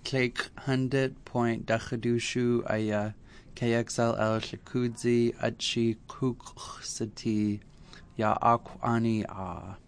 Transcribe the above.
Click 100.dakadushu aya KXLL Shakudzi Achi Kuksati Ya Akwani A.